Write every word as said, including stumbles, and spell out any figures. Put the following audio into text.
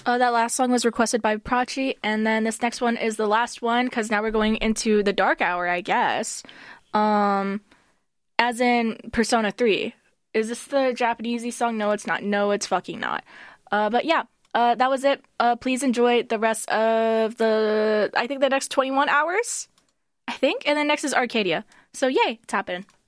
Uh, that last song was requested by Prachi, and then this next one is the last one because now we're going into the dark hour, I guess. Um, as in Persona three. Is this the Japanesey song? No, it's not. No, it's fucking not. Uh, but yeah, uh, that was it. Uh, please enjoy the rest of the, I think the next twenty-one hours, I think. And then next is Arcadia. So yay, tap in.